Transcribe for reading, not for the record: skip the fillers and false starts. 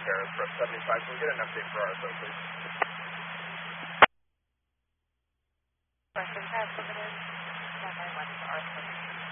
Harris from 75. Can we get an update for RSO, please? Western Pass Limited, 191 RSO.